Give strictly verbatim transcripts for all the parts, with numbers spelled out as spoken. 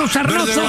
México, Sarnoso.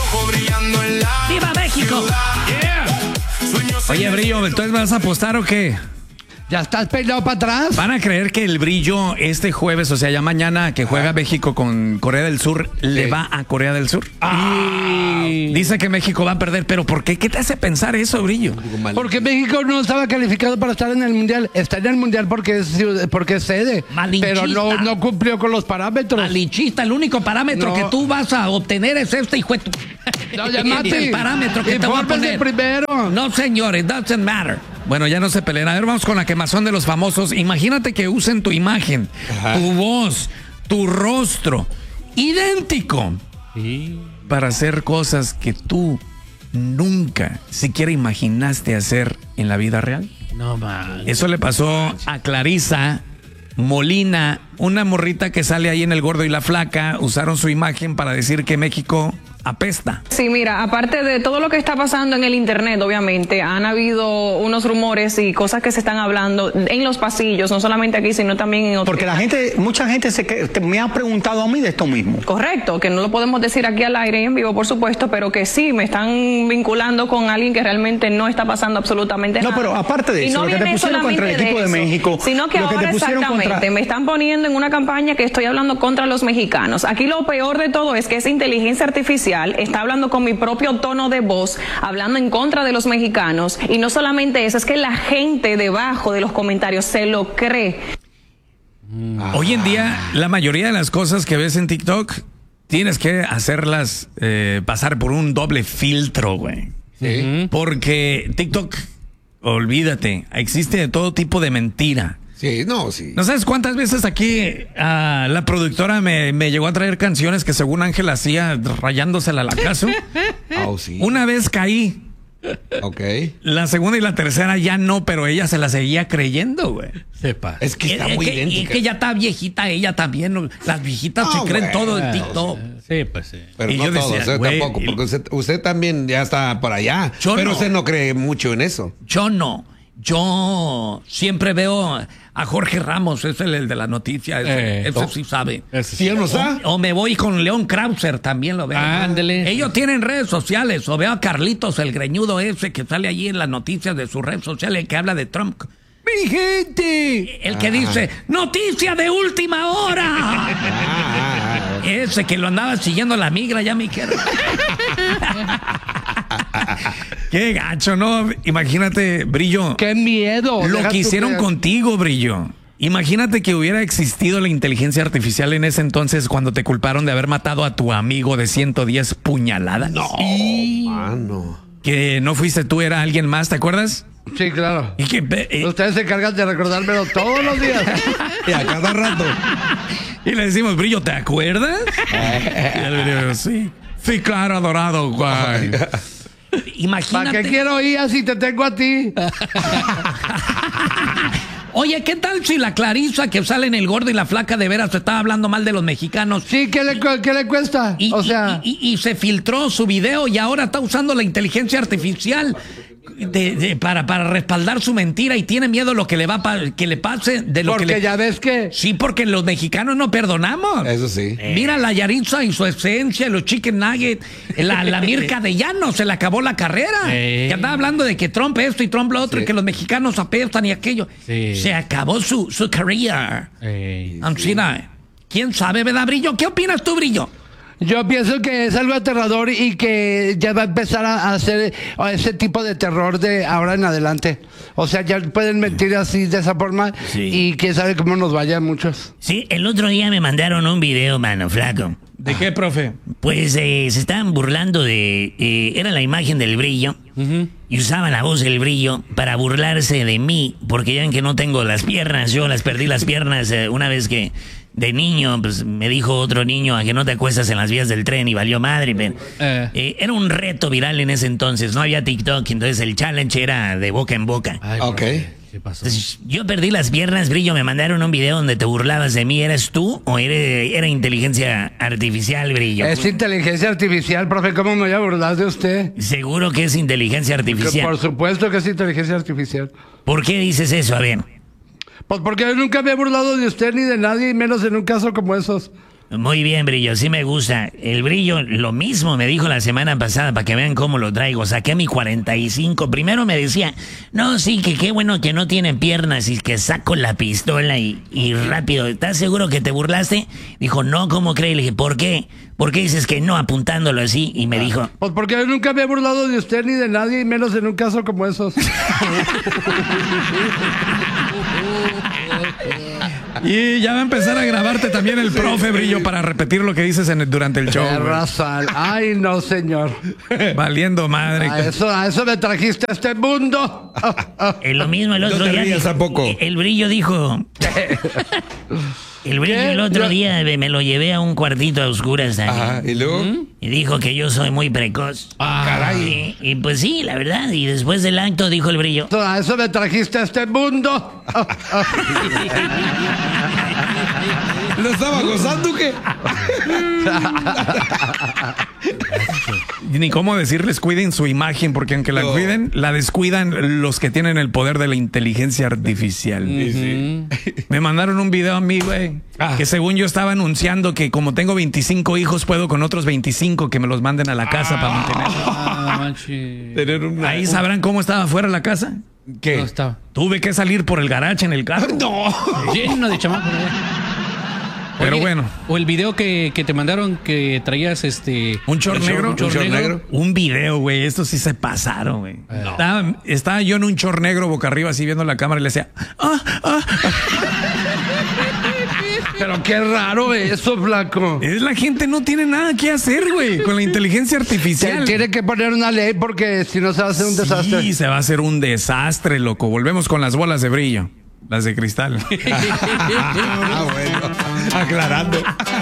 ¡Viva México! Yeah. Oye, Brillo, ¿entonces vas a apostar o qué? ¿Ya estás peinado para atrás? ¿Van a creer que el Brillo este jueves, o sea, ya mañana que juega México con Corea del Sur, sí, le va a Corea del Sur? Ah. Dice que México va a perder, pero ¿por qué? ¿Qué te hace pensar eso, Brillo? Porque México no estaba calificado para estar en el Mundial. Está en el Mundial porque es, porque es sede, pero no, no cumplió con los parámetros. Malinchista, el único parámetro no. que tú vas a obtener es este, hijo de tu... No, llamate. El parámetro que te voy a poner. Primero. No, señores, doesn't matter. Bueno, ya no se peleen. A ver, vamos con la quemazón de los famosos. Imagínate que usen tu imagen, ajá, tu voz, tu rostro, idéntico, ¿sí?, para hacer cosas que tú nunca siquiera imaginaste hacer en la vida real. No, man. Eso le pasó a Clarisa Molina, una morrita que sale ahí en El Gordo y la Flaca. Usaron su imagen para decir que México apesta. Sí, mira, aparte de todo lo que está pasando en el internet, obviamente, han habido unos rumores y cosas que se están hablando en los pasillos, no solamente aquí, sino también en otros. Porque la gente, mucha gente se, me ha preguntado a mí de esto mismo. Correcto, que no lo podemos decir aquí al aire y en vivo, por supuesto, pero que sí, me están vinculando con alguien que realmente no está pasando absolutamente nada. No, pero aparte de eso, no lo que te pusieron contra el equipo de, de México, sino que ahora que exactamente contra... me están poniendo en una campaña que estoy hablando contra los mexicanos. Aquí lo peor de todo es que esa inteligencia artificial está hablando con mi propio tono de voz, hablando en contra de los mexicanos, y no solamente eso, es que la gente debajo de los comentarios se lo cree. Ah. Hoy en día, la mayoría de las cosas que ves en TikTok tienes que hacerlas eh, pasar por un doble filtro, güey. ¿Sí? Porque TikTok, olvídate, existe de todo tipo de mentira. Sí, no, sí. ¿No sabes cuántas veces aquí uh, la productora me, me llegó a traer canciones que según Ángel hacía rayándosela al acaso? Oh, sí. Una vez caí. Ok. La segunda y la tercera ya no, pero ella se la seguía creyendo, güey. Sepa. Es que está es muy que, idéntica. Es que ya está viejita ella también. Las viejitas no, se creen bueno, todo en TikTok. Sí, pues sí. Pero y no todos, decía, usted tampoco, porque usted, usted también ya está por allá. Pero no. Usted no cree mucho en eso. Yo no. Yo siempre veo a Jorge Ramos, es el, el de la noticia, ese, eh, ese sí sabe. Ese sí, no sabe. O, o me voy con León Krauser, también lo veo. Ándele. Ellos tienen redes sociales, o veo a Carlitos, el greñudo ese que sale allí en las noticias de sus redes sociales, que habla de Trump. ¡Mi gente! El que ah. dice, noticia de última hora. Ah. Ese que lo andaba siguiendo la migra, ya me quiero. Qué gacho, ¿no? Imagínate, Brillo. ¡Qué miedo! Lo que hicieron contigo, Brillo. Imagínate que hubiera existido la inteligencia artificial en ese entonces cuando te culparon de haber matado a tu amigo de ciento diez puñaladas. No, sí. mano. Que no fuiste tú, era alguien más, ¿te acuerdas? Sí, claro. Y que, eh, ustedes se encargan de recordármelo todos los días. Y a cada rato. Y le decimos, Brillo, ¿te acuerdas? Y él le dice, sí. Sí, claro, adorado, güey. Imagínate. ¿Para qué quiero ir así te tengo a ti? Oye, ¿qué tal si la Clarisa que sale en El Gordo y la Flaca de veras estaba hablando mal de los mexicanos? Sí, ¿qué le, qué le cuesta? Y, o sea... Y, y, y se filtró su video y ahora está usando la inteligencia artificial de, de, para, para respaldar su mentira y tiene miedo lo que le va pa, que le pase de lo porque que le... ya ves que... Sí, porque los mexicanos no perdonamos. Eso sí. Eh. Mira la Yaritza y su esencia, los chicken nuggets, la, la Mirka de Llano, se le acabó la carrera. Eh. Que andaba hablando de que Trump esto y Trump lo otro, sí, y que los mexicanos apestan y aquello. Sí. Se acabó su, su carrera. Eh. Ancina, ¿quién sabe, verdad, Brillo? ¿Qué opinas tú, Brillo? Yo pienso que es algo aterrador y que ya va a empezar a hacer ese tipo de terror de ahora en adelante. O sea, ya pueden mentir así de esa forma, sí, y quién sabe cómo nos vayan muchos. Sí, el otro día me mandaron un video, mano, flaco. ¿De qué, profe? Pues eh, se estaban burlando de... Eh, era la imagen del Brillo, uh-huh, y usaban la voz del Brillo para burlarse de mí, porque ya ven que no tengo las piernas, yo las perdí las piernas eh, una vez que... De niño, pues me dijo otro niño a que no te acuestas en las vías del tren y valió madre. Pero, eh. Eh, era un reto viral en ese entonces, no había TikTok, entonces el challenge era de boca en boca. Ay, ok. ¿Qué pasó? Entonces, yo perdí las piernas, Brillo, me mandaron un video donde te burlabas de mí. ¿Eres tú o eres, era inteligencia artificial, Brillo? Es inteligencia artificial, profe, ¿cómo me voy a burlar de usted? Seguro que es inteligencia artificial. Que por supuesto que es inteligencia artificial. ¿Por qué dices eso? A ver. Pues porque yo nunca me he burlado de usted ni de nadie, y menos en un caso como esos. Muy bien, Brillo, sí me gusta. El Brillo, lo mismo me dijo la semana pasada, para que vean cómo lo traigo. Saqué mi cuarenta y cinco. Primero me decía, no, sí, que qué bueno que no tiene piernas y que saco la pistola y, y rápido. ¿Estás seguro que te burlaste? Dijo, no, ¿cómo crees? Le dije, ¿por qué? ¿Por qué dices que no apuntándolo así? Y me dijo... Pues porque yo nunca me he burlado de usted ni de nadie, y menos en un caso como esos. Y ya va a empezar a grabarte también el profe, Brillo, para repetir lo que dices en el, durante el show. Ay, no, señor. Valiendo madre. A eso, a eso me trajiste a este mundo. Es lo mismo el otro no te día. rías tampoco. El Brillo dijo... El Brillo ¿Qué? el otro Yo... día me lo llevé a un cuartito a oscuras también. Ajá, ¿y luego? Y dijo que yo soy muy precoz. Ah, caray. Y, y pues sí, la verdad. Y después del acto dijo el Brillo. A eso me trajiste a este mundo. ¿Lo estaba gozando qué? Ni cómo decirles cuiden su imagen, porque aunque la no. cuiden, la descuidan los que tienen el poder de la inteligencia artificial. Sí, sí. Me mandaron un video a mí, güey, ah. que según yo estaba anunciando que como tengo veinticinco hijos, puedo con otros veinticinco que me los manden a la casa ah. para mantener. Tener una, Ahí sabrán cómo estaba fuera la casa. ¿Qué? No estaba. Tuve que salir por el garage en el carro. No. Lleno de chamacos. Pero Oye, bueno. O el video que, que te mandaron que traías este... ¿Un short negro? Un short negro. negro. Un video, güey. Estos sí se pasaron, güey. No. Estaba, estaba yo en un short negro boca arriba así viendo la cámara y le decía... Ah, ah. Pero qué raro eso, flaco. Es la gente no tiene nada que hacer, güey, con la inteligencia artificial. Tiene que poner una ley porque si no se va a hacer un desastre. Sí, se va a hacer un desastre, loco. Volvemos con las bolas de brillo. Las de cristal. Ah, bueno. Aclarando.